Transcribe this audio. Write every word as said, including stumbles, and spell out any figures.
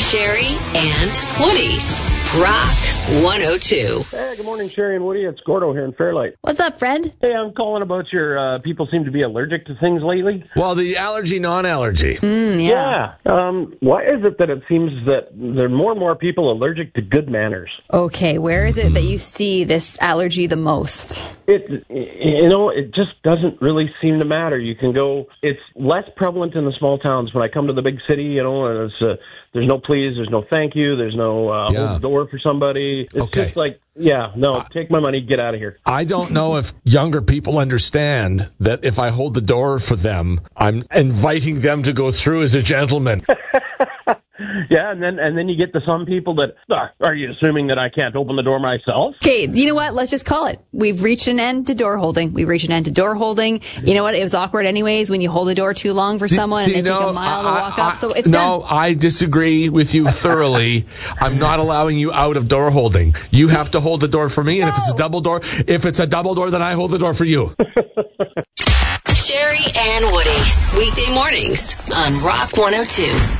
Sherry and Woody. Rock one oh two. Hey, good morning, Sherry and Woody. It's Gordo here in Fairlight. What's up, Fred? Hey, I'm calling about your uh, people seem to be allergic to things lately. Well, the allergy, non-allergy. Mm, yeah. Yeah. Um, why is it that it seems that there are more and more people allergic to good manners? Okay, where is it that you see this allergy the most? It, you know, it just doesn't really seem to matter. You can go, it's less prevalent in the small towns. When I come to the big city, you know, and it's, uh, there's no please, there's no thank you, there's no uh, Yeah. hold the door for somebody. It's Okay. just like, yeah, no, take my money, get out of here. I don't know if younger people understand that if I hold the door for them, I'm inviting them to go through as a gentleman. Yeah, and then and then you get to some people that, ah, are you assuming that I can't open the door myself? Okay, you know what? Let's just call it. We've reached an end to door holding. We've reached an end to door holding. You know what? It was awkward anyways when you hold the door too long for someone and See, they take no, a mile to I- walk I- up. So it's no, done. I disagree with you thoroughly. I'm not allowing you out of door holding. You have to hold the door for me, and if it's a double door, if it's a double door, then I hold the door for you. Sherry and Woody. Weekday mornings on Rock one oh two.